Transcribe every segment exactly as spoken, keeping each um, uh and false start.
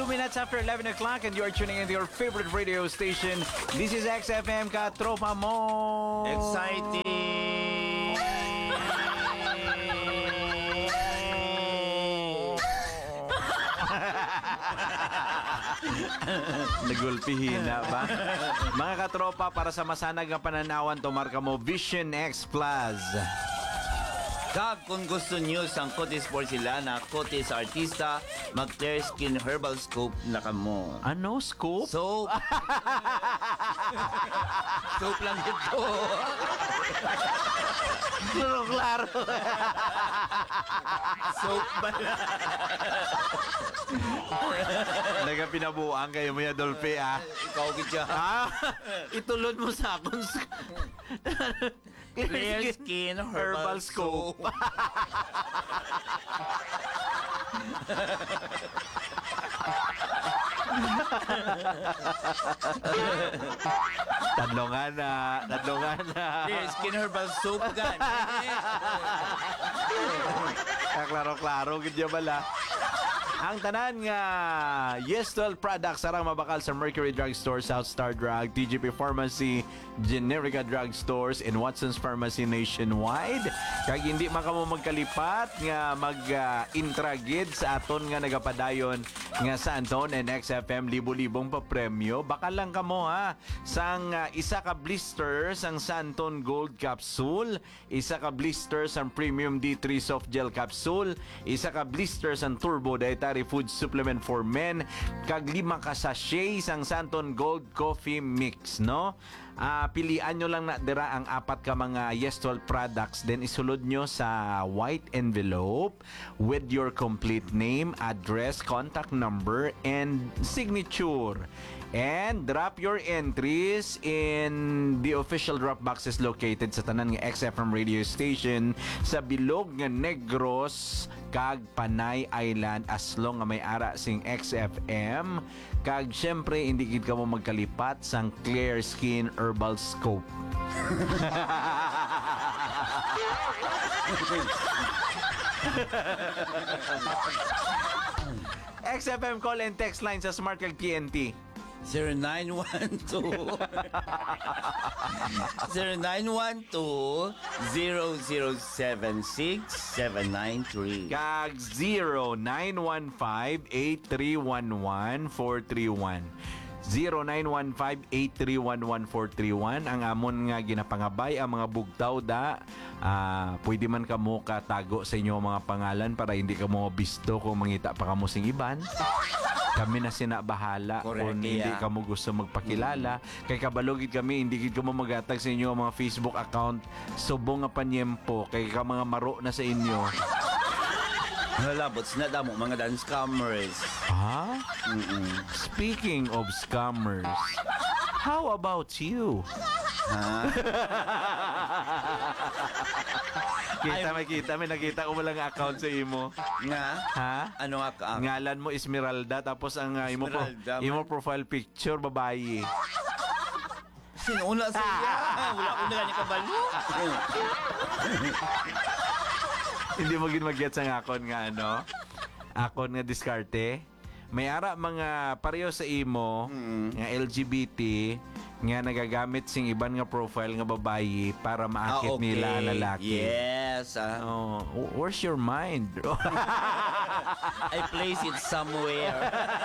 Two minutes after eleven o'clock and you are tuning in to your favorite radio station. This is X F M, Katropa Mo. Exciting! Nagulpihin na ba? Mga katropa, para sa masanag ang pananawan, tumarka mo Vision X Plus. Kag kung gusto nyo sang Cutis Porcelana, Cutis Artista, mag-Clear Skin Herbal Scope na kamo. Ano? Scoop? Soap! Soap lang ito. Klaro, klaro. Soap ba na? Nagapinabuan kayo mo ya, Dolphy, ah. Ikaw kitya. Ah, itulod mo sa akong Clear Skin Herbal, Herbal Scope. Tadlongan na, tadlongan na. Clear Skin Herbal Soap gan. Kaklaro-klaro, gidya bala. Ang tanan nga Yes twelve products sarang mabakal sa Mercury Drugstore, South Star Drug, T G P Pharmacy, Generica Drugstores, and Watson's Pharmacy nationwide. Kag hindi man kamo magkalipat nga mag-intragid uh, sa aton nga nagapadayon nga sa Anton and X F M libo-libong pa premyo. Bakal lang kamo ha sang uh, isa ka blister sang Santon Gold Capsule, isa ka blister sang Premium D three Soft Gel Capsule, isa ka blister sang Turbo Dietary Food Supplement for Men, kag lima ka sachet sang Santon Gold Coffee Mix, no? Uh, pilian nyo lang na dira ang apat ka mga Yes twelve products, then isulod nyo sa white envelope with your complete name, address, contact number, and signature. And drop your entries in the official drop boxes located sa tanan nga X F M radio station sa bilog nga Negros kag Panay Island, as long nga may ara sing X F M. Kag syempre hindi gid ka mo magkalipat sang Clear Skin Herbal Scope. X F M call and text line sa Smart kag T N T. zero nine one two zero nine one two zero zero seven six seven nine three Kag zero nine one five eight three one one four three one zero nine one five eight three one one four three one ang amon nga ginapangabay ang mga bugtaw da. Uh, pwede man kamo katago sa inyo mga pangalan para hindi kamo bisto kung mangita pa kamo sing iban. Kami na sinabahala kung hindi yeah. kamo gusto magpakilala. Mm. Kay kabalogid kami, hindi gid kamo magatag sa inyo ang mga Facebook account. Subong nga panyempo. Kay ka mga maro na sa inyo. Nalabot, sinadamo mga dance scammers. Ha? Mm-mm. Speaking of scammers, how about you? Ha? Kita, may kita, may nakita ko walang account sa imo. Nga? Ha? Ano nga ka? Ngalan mo Esmeralda, tapos ang uh, imo, pro, Esmeralda, imo profile picture, babae. Sinuna sa iya. Wala ko na ganyan kabalo. Hindi mo gin mag-get sa akon nga ano? Akon nga diskarte. May ara mga pareho sa imo Mm. nga L G B T nga nagagamit sing iban nga profile nga babae para maakit Ah, okay. nila ang lalaki. Yes. Ah. Oh, where's your mind? I place it somewhere.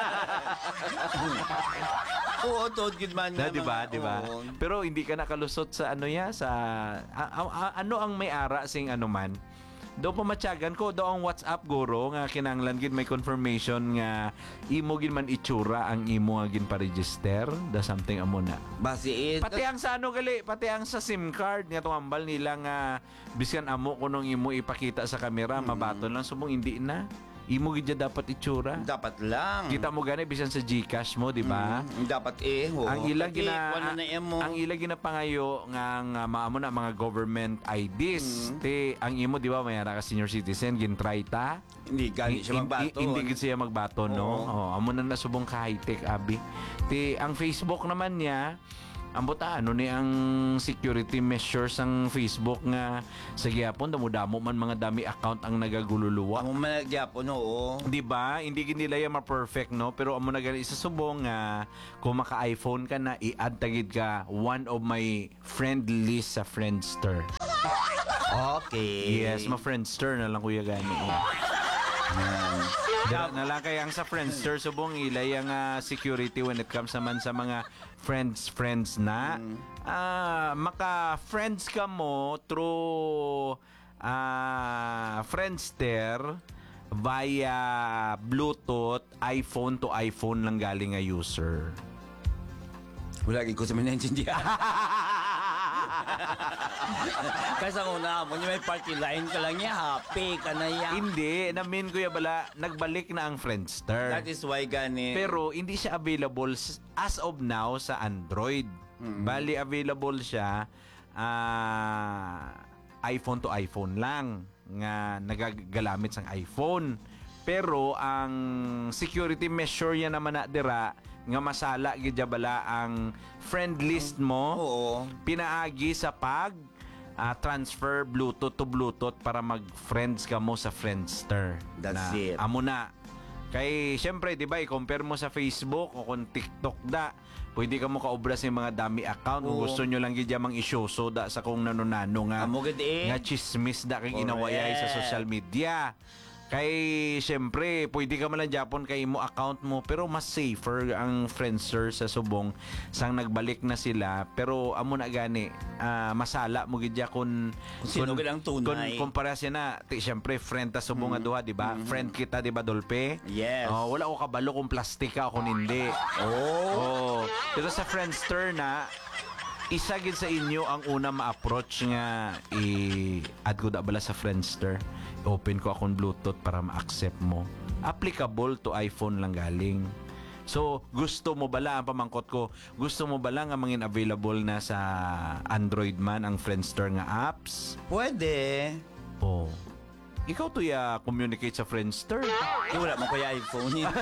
Oo, tod good man Na, nga. di ba? mga- Di ba? oo. Pero hindi ka nakalusot sa ano ya, sa a- a- a- ano ang may ara sing ano man. Do pa matyagan ko, do ang WhatsApp guro nga kinanglan gid may confirmation nga imo gid man itsura ang imo nga gin pa-register, da something amo na. Basi it. Pati ang sa ano gali, pati ang sa SIM card nga tuambal nila nga biskan amo kunong imo ipakita sa kamera, mabaton lang subong hindi na. Imo gid dapat itsura. Dapat lang. Kita mo gani bisan sa GCash mo, di ba? Mm, dapat eh. ho. Ang ilang Pati, gina wala na eh mo. ang ilang ginapangayo nga nga maamo na mga government I Ds. Mm. Te ang imo di ba mayara ka senior citizen gin try ta. Hindi gani siya Hin- magbaton. Hindi gid siya magbaton no. Oo. Oh, amo na nasubong ka high tech abi. Te ang Facebook naman niya ambot ano ni ang security measures ang Facebook nga sa gyapon damo-damo man mga dami account ang nagagululuwa. Amo man gyapon oo. Di ba? Hindi gid nila yung ma-perfect, no? Pero amo na gani sa subong nga kung maka-iPhone ka na, i-add tagid ka one of my friend list sa Friendster. Okay. Yes, ma-Friendster na lang kuya gani. Yan. Dira na lang kaya ang sa Friendster subong ilay ang ah, security when it comes naman sa mga friends friends na ah maka-friends ka mo through ah Friendster via Bluetooth, iPhone to iPhone lang galing nga user. Wala gid ko sa maintindihan. Kasi ang una mo, may party line ka lang niya, happy ka na yan. Hindi, namin kuya bala, nagbalik na ang Friendster. That is why gani. Pero hindi siya available s- as of now sa Android. Bali available siya ah, iPhone to iPhone lang nga nagagalamit sang iPhone. Pero ang security measure niya naman na dira nga masala gid bala ang friend list mo. Oo. Pinaagi sa pag ah, transfer Bluetooth to Bluetooth para mag-friends ka mo sa Friendster. That's na, it. Amo na. Kay, syempre, di ba, i-compare mo sa Facebook o kung TikTok da, pwede ka mo kaobra sa mga dami account. Kung Oo. gusto nyo lang gid mang isyoso da sa kung nanunano nga, Amo gid eh. nga chismis da kay Correct. inawayay sa social media. Kay, syempre, pwede ka man lang Japon kay mo account mo, pero mas safer ang Friendster sa subong sang nagbalik na sila. Pero amo na gani, ah, masala mo gid ya kun Kung sino gid ang tunay. Kun kumpara siya na, ti, syempre, friend ta subong nga duha, di ba? Friend kita, di ba, Dolpe? Yes. Oh, wala ko kabalo kung plastic ka o kung hindi. Oh. Oh. Pero sa Friendster na, isa gid sa inyo ang una ma-approach nga i-add ko da bala sa Friendster. Open ko akong Bluetooth para ma-accept mo. Applicable to iPhone lang galing. So, gusto mo bala, ang pamangkot ko, gusto mo bala nga mangin available na sa Android man ang Friendster nga apps? Pwede. Oh. Ikaw to ya communicate sa Friendster? Eh, wala mo kaya iPhone yun.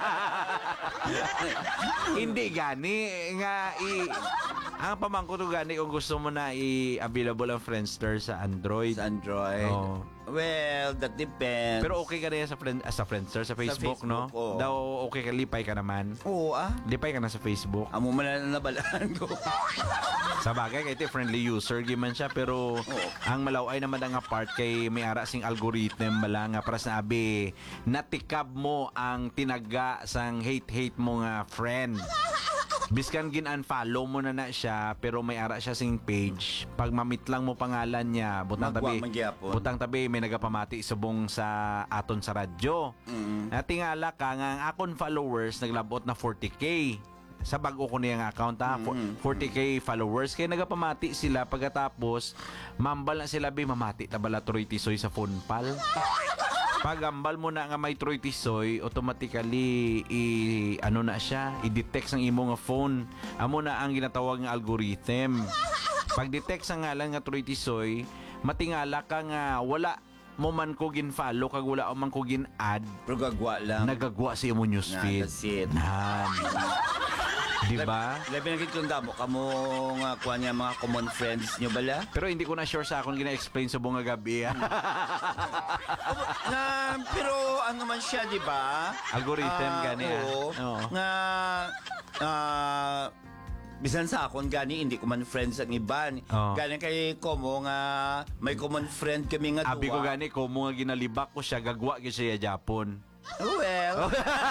Hindi gani nga i ang pamangkot ko gani kung gusto mo na i-available ang Friendster sa Android. Sa Android. Oh. Well, that depends. Pero okay ka na yan sa, friend, ah, sa Friendster, sa Facebook, no? Facebook, oo. Daw okay ka, lipay ka naman. Oo ah. Lipay ka na sa Facebook. Amo man na nabalaan ko. Sa bagay, kay iti friendly user, giman siya. Pero ang malaway naman ang part kay may ara sing algorithm bala nga para sabi, natikab mo ang tinaga sang hate-hate mo nga friend. Biskan gin-unfollow mo na na siya, pero may ara siya sing page. Pag mamit lang mo pangalan niya, butang Magwa tabi, magyapon. butang tabi, may nagapamati subong sa aton sa radyo. Mm. Natingala ka nga ang akon followers naglabot na forty K. Sa bago ko niyang account ha, forty K followers. Kaya nagapamati sila pagkatapos, mambal na sila, be, mamati tabala Troy Tisoy sa phone pal. Pagambal mo na nga may Troy Tisoy, automatically i ano na siya, i-detect ang imo nga phone. Amo na ang ginatawag nga algorithm. Pag-detect sa ngalan nga Troy Tisoy, matingala ka nga wala mo man ko gin-follow kag wala man ko gin-add, Pero gagwa lang. nagagwa sa imo Nah, newsfeed. that's it. Nan. Di ba? Labi na kung damo ka mo nga kuha niya mga common friends nyo bala. Pero hindi ko na sure sa akong gina-explain sa bunga gabi. ah. Na, pero ano man siya, di ba? Algorithm Ah, gani, ah. oo. Oo. Nga, ah, bisan sa akon gani, hindi ko man friends ang iban. Oo. Gani kay Komo nga may common friend kami nga duwa. Abi ko gani ko mga ginalibak ko siya gagwa gyud siya Japon. Well.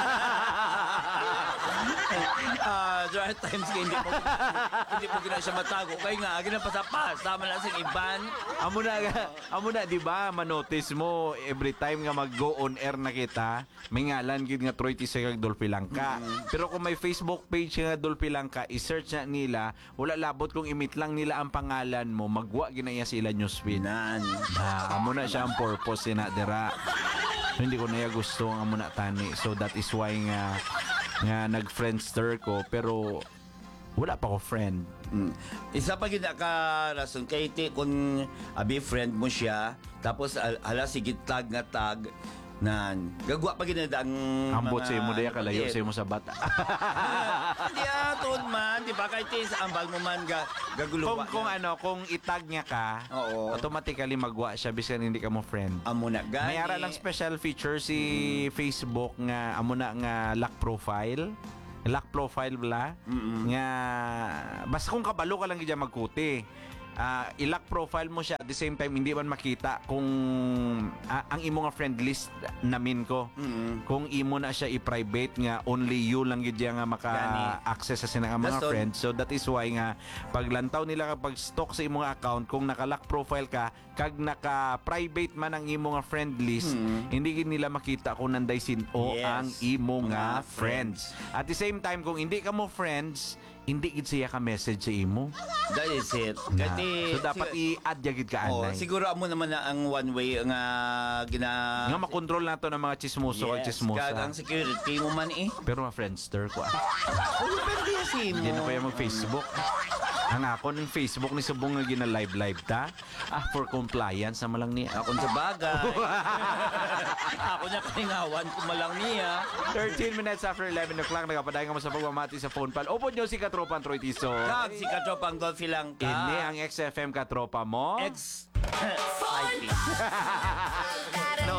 Ah, there are times nga hindi po hindi po gina siya matago kay nga ginapasapas tama lang sa iban. Amo na amo na di ba manotice mo every time nga mag-go on air na kita, may ngalan gid nga Troy Tisoy kag Dolphy Langka. Pero kung may Facebook page nga Dolphy Langka, i-search na nila, wala labot kung imit lang nila ang pangalan mo, magwa ginaya sila newsfeed. Nan. Ah, amo na siya ang purpose na dira. Hindi ko na ya gusto ang amo na tani. So that is why nga nga nag-friendster ko pero wala pa ko friend. Mm. Isa pa gid ka rason kay ti kung abi friend mo siya tapos al- hala sige tag nga tag Nan, gagwa pa ginada ang Ambot mga- sa imo daya kalayo Pagit. sa imo sa bata. Hindi atod man, di ba kahit sa ambal mo man ga, gaguluwa. kung kung ano, kung itag niya ka, Oo. automatically magwa siya bisan hindi ka mo friend. Amo na gani. May ara lang special feature si Facebook nga amo na nga lock profile. Lock profile bala Mm-mm. nga basta kung kabalo ka lang gid magkuti. Ah, i-lock profile mo siya at the same time hindi man makita kung ah, ang imo nga friend list namin ko. Mm-mm. Kung imo na siya i-private nga only you lang gid nga Gani. maka-access sa sinang mga Daston. friends. So that is why nga paglantaw nila kapag stalk sa imong account kung naka-lock profile ka kag naka-private man ang imo nga friend list, Hmm. hindi gid nila makita kung nanday sino Yes. ang imo nga Mga friends. At the same time kung hindi ka mo friends, hindi gid siya ka message sa imo. That is it. Na. Kati, So dapat i-add ya gid ka oh, anay. siguro amo naman na ang one way nga gina Nga makontrol nato ng mga chismoso o Yes, chismosa. kag ang security mo man eh. Pero mga friendster ko ah. Oh, depende yan si mo. Hindi na kaya mag-Facebook. Ang ako ng Facebook ni Subong nga gina-live-live ta. Ah, for compliance naman lang niya. Akon sa bagay. Ako na kalingawan ko malang niya. thirteen minutes after eleven o'clock, nagapadayon ka mo sa pagmamati sa phone pal. Opo nyo si Katropa Troy Tiso. Kag si Katropang Dolphy lang ka. Ini ang X F M Katropa mo. Ex... Five